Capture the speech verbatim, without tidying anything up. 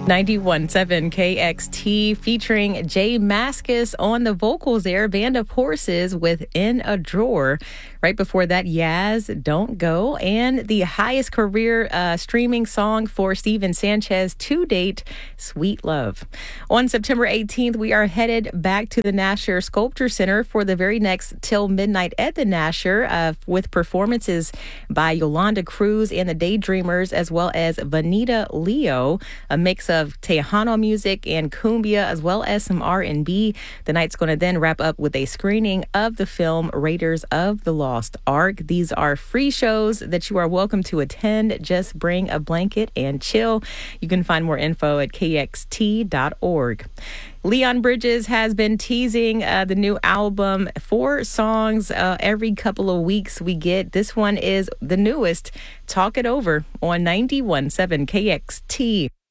ninety-one point seven K X T featuring Jay Mascis on the vocals there. Band of Horses with In a Drawer. Right before that, Yaz, Don't Go. And the highest career uh, streaming song for Steven Sanchez to date, Sweet Love. On September eighteenth, we are headed back to the Nasher Sculpture Center for the very next Till Midnight at the Nasher uh, with performances by Yolanda Cruz and the Daydreamers, as well as Vanita Leo, a mix of Tejano music and cumbia, as well as some R and B. The night's going to then wrap up with a screening of the film Raiders of the Lost Ark. These are free shows that you are welcome to attend. Just bring a blanket and chill. You can find more info at K X T dot org. Leon Bridges has been teasing uh, the new album. Four songs uh, every couple of weeks we get. This one is the newest. Talk It Over on ninety-one point seven K X T.